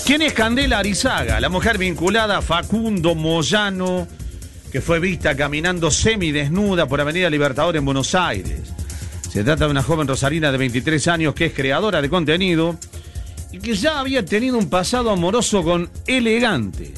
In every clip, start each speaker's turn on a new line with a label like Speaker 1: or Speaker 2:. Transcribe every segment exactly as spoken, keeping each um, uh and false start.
Speaker 1: ¿Quién es Candela Arizaga? La mujer vinculada a Facundo Moyano, que fue vista caminando semidesnuda por Avenida Libertador en Buenos Aires. Se trata de una joven rosarina de veintitrés años que es creadora de contenido y que ya había tenido un pasado amoroso con Elegante.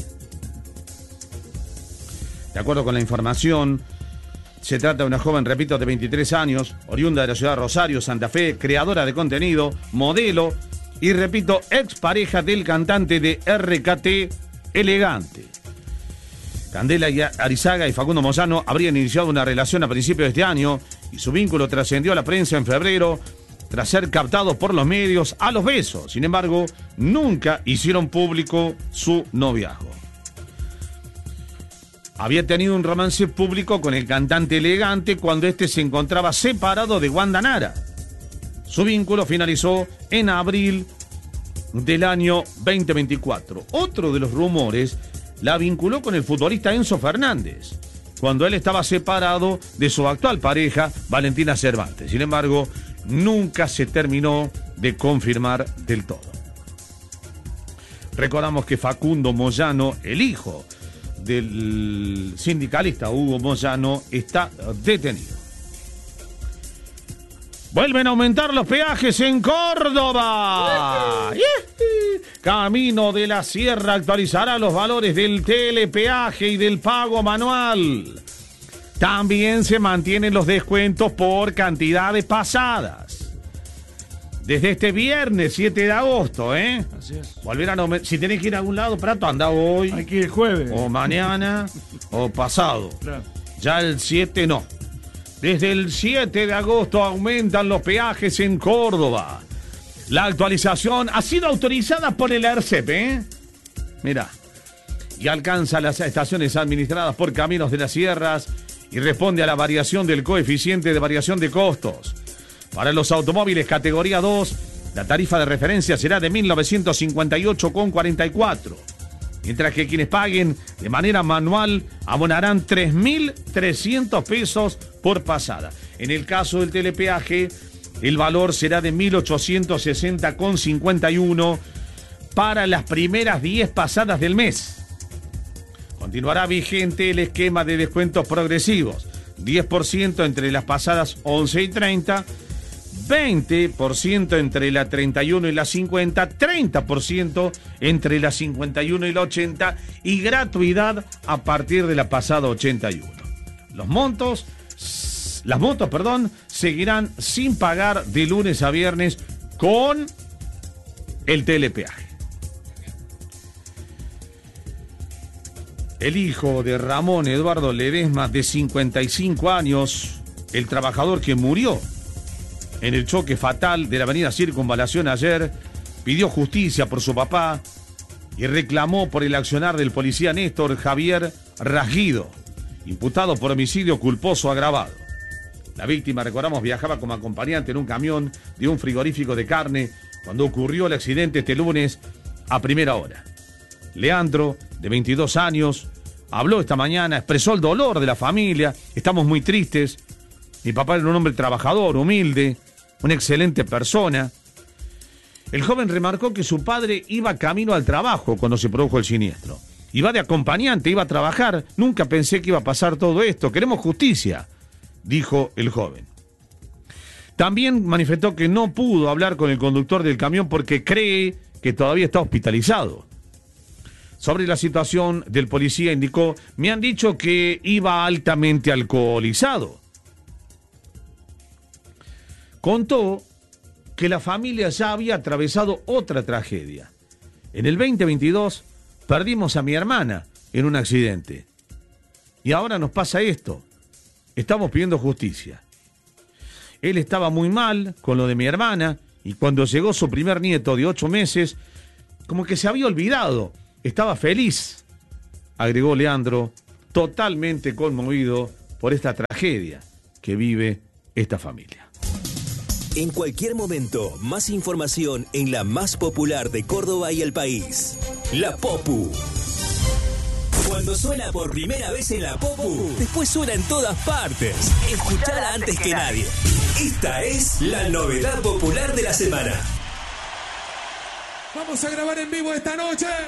Speaker 1: De acuerdo con la información, se trata de una joven, repito, de veintitrés años, oriunda de la ciudad de Rosario, Santa Fe, creadora de contenido, modelo y, repito, expareja del cantante de R K T, Elegante. Candela Arizaga y Facundo Moyano habrían iniciado una relación a principios de este año y su vínculo trascendió a la prensa en febrero tras ser captados por los medios a los besos. Sin embargo, nunca hicieron público su noviazgo. Había tenido un romance público con el cantante Elegante cuando este se encontraba separado de Wanda Nara. Su vínculo finalizó en abril del año veinte veinticuatro. Otro de los rumores la vinculó con el futbolista Enzo Fernández, cuando él estaba separado de su actual pareja, Valentina Cervantes. Sin embargo, nunca se terminó de confirmar del todo. Recordamos que Facundo Moyano, el hijo del sindicalista Hugo Moyano, está detenido. Vuelven a aumentar los peajes en Córdoba. Camino de la Sierra actualizará los valores del telepeaje y del pago manual. También se mantienen los descuentos por cantidades pasadas. Desde este viernes siete de agosto, ¿eh?
Speaker 2: Así es.
Speaker 1: Volverán a aumentar. Si tenés que ir a algún lado, Prato, anda hoy.
Speaker 2: Hay que ir el jueves.
Speaker 1: O mañana, o pasado.
Speaker 2: Claro.
Speaker 1: Ya el siete no. Desde el siete de agosto aumentan los peajes en Córdoba. La actualización ha sido autorizada por el ERCEP, ¿eh? Mirá. Y alcanza las estaciones administradas por Caminos de las Sierras y responde a la variación del coeficiente de variación de costos. Para los automóviles categoría dos, la tarifa de referencia será de mil novecientos cincuenta y ocho con cuarenta y cuatro. Mientras que quienes paguen de manera manual abonarán tres mil trescientos pesos por pasada. En el caso del telepeaje, el valor será de mil ochocientos sesenta con cincuenta y uno para las primeras diez pasadas del mes. Continuará vigente el esquema de descuentos progresivos. diez por ciento entre las pasadas once y treinta, veinte por ciento entre la treinta y uno y la cincuenta, treinta por ciento entre la cincuenta y uno y la ochenta y gratuidad a partir de la pasada ochenta y uno. Los montos, las motos, perdón, seguirán sin pagar de lunes a viernes con el telepeaje. El hijo de Ramón Eduardo Ledesma, de cincuenta y cinco años, el trabajador que murió en el choque fatal de la avenida Circunvalación ayer, pidió justicia por su papá y reclamó por el accionar del policía Néstor Javier Rasguido, imputado por homicidio culposo agravado. La víctima, recordamos, viajaba como acompañante en un camión de un frigorífico de carne cuando ocurrió el accidente este lunes a primera hora. Leandro, de veintidós años, habló esta mañana, expresó el dolor de la familia. Estamos muy tristes. Mi papá era un hombre trabajador, humilde, una excelente persona. El joven remarcó que su padre iba camino al trabajo cuando se produjo el siniestro. Iba de acompañante, iba a trabajar. Nunca pensé que iba a pasar todo esto. Queremos justicia, dijo el joven. También manifestó que no pudo hablar con el conductor del camión porque cree que todavía está hospitalizado. Sobre la situación del policía indicó: me han dicho que iba altamente alcoholizado. Contó que la familia ya había atravesado otra tragedia. En el veinte veintidós perdimos a mi hermana en un accidente. Y ahora nos pasa esto. Estamos pidiendo justicia. Él estaba muy mal con lo de mi hermana y cuando llegó su primer nieto de ocho meses, como que se había olvidado. Estaba feliz, agregó Leandro, totalmente conmovido por esta tragedia que vive esta familia.
Speaker 3: En cualquier momento, más información en la más popular de Córdoba y el país. La Popu. Cuando suena por primera vez en la Popu, después suena en todas partes. Escuchala antes que nadie. Esta es la novedad popular de la semana.
Speaker 2: Vamos a grabar en vivo esta noche.